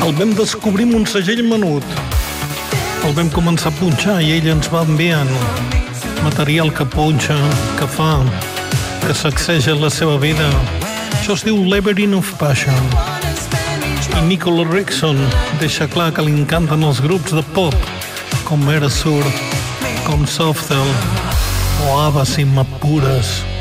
El vam descobrir amb un segell menut. El vam començar a punxar i ell ens va enviant material que punxa, que fa, que sacseja la seva vida. Això es diu Labyrinth of Passion. I Nicola Rickson deixa clar que li encanten els grups de pop com Erasure, com Softel o Abbas Impures.